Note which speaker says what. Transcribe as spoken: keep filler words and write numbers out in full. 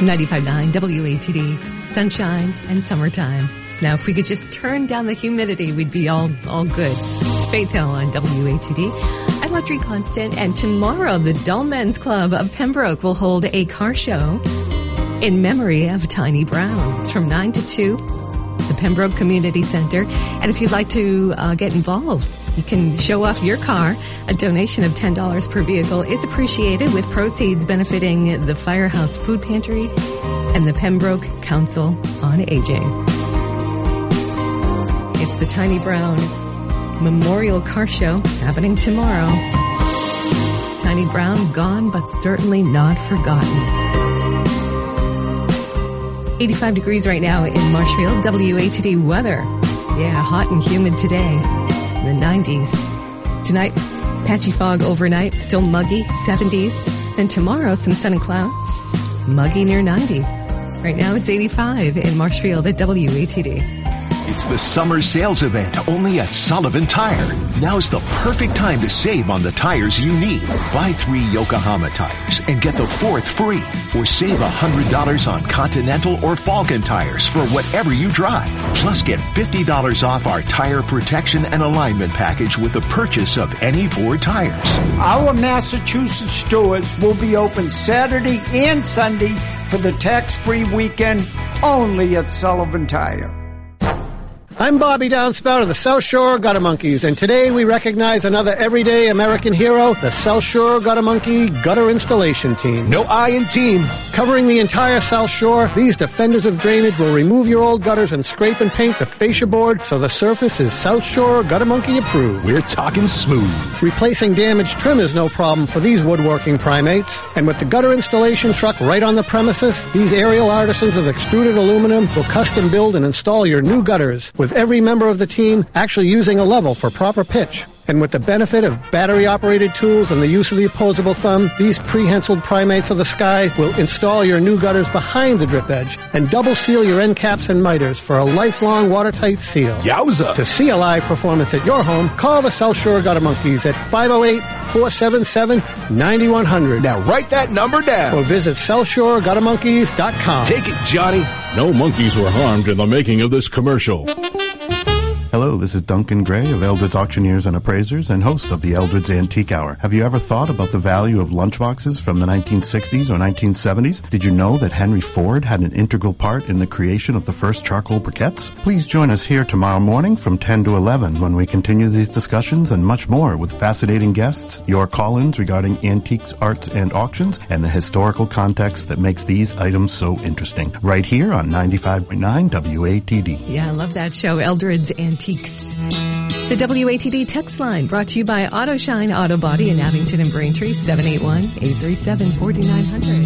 Speaker 1: ninety-five point nine W A T D, sunshine and summertime. Now, if we could just turn down the humidity, we'd be all, all good. It's Faith Hill on W A T D. I'm Audrey Constant, and tomorrow the Dull Men's Club of Pembroke will hold a car show in memory of Tiny Brown. It's from nine to two, the Pembroke Community Center. And if you'd like to uh, get involved, you can show off your car. A donation of ten dollars per vehicle is appreciated, with proceeds benefiting the Firehouse Food Pantry and the Pembroke Council on Aging. It's the Tiny Brown Memorial Car Show happening tomorrow. Tiny Brown gone, but certainly not forgotten. eighty-five degrees right now in Marshfield. W A T D weather. Yeah, hot and humid today. In the nineties. Tonight, patchy fog overnight, still muggy, seventies. Then tomorrow, some sun and clouds, muggy near ninety. Right now, it's eighty-five in Marshfield at W A T D.
Speaker 2: It's the summer sales event only at Sullivan Tire. Now's the perfect time to save on the tires you need. Buy three Yokohama tires and get the fourth free. Or save one hundred dollars on Continental or Falcon tires for whatever you drive. Plus get fifty dollars off our tire protection and alignment package with the purchase of any four tires.
Speaker 3: Our Massachusetts stores will be open Saturday and Sunday for the tax-free weekend only at Sullivan Tire.
Speaker 4: I'm Bobby Downspout of the South Shore Gutter Monkeys, and today we recognize another everyday American hero, the South Shore Gutter Monkey Gutter Installation Team.
Speaker 2: No I in team.
Speaker 4: Covering the entire South Shore, these defenders of drainage will remove your old gutters and scrape and paint the fascia board so the surface is South Shore Gutter Monkey approved.
Speaker 2: We're talking smooth.
Speaker 4: Replacing damaged trim is no problem for these woodworking primates. And with the gutter installation truck right on the premises, these aerial artisans of extruded aluminum will custom build and install your new gutters, with every member of the team actually using a level for proper pitch. And with the benefit of battery-operated tools and the use of the opposable thumb, these prehensiled primates of the sky will install your new gutters behind the drip edge and double seal your end caps and miters for a lifelong watertight seal.
Speaker 2: Yowza!
Speaker 4: To see a live performance at your home, call the South Shore Gutter Monkeys at five oh eight, four seven seven, nine one zero zero.
Speaker 2: Now write that number down.
Speaker 4: Or visit south shore gutter monkeys dot com.
Speaker 2: Take it, Johnny.
Speaker 5: No monkeys were harmed in the making of this commercial.
Speaker 6: Hello, this is Duncan Gray of Eldred's Auctioneers and Appraisers and host of the Eldred's Antique Hour. Have you ever thought about the value of lunchboxes from the nineteen sixties or nineteen seventies? Did you know that Henry Ford had an integral part in the creation of the first charcoal briquettes? Please join us here tomorrow morning from ten to eleven when we continue these discussions and much more with fascinating guests, your call-ins regarding antiques, arts, and auctions, and the historical context that makes these items so interesting. Right here on ninety-five point nine W A T D.
Speaker 1: Yeah, I love that show, Eldred's Antiques. The W A T D text line brought to you by AutoShine Auto Body in Abington and Braintree, seven eight one, eight three seven, four nine zero zero.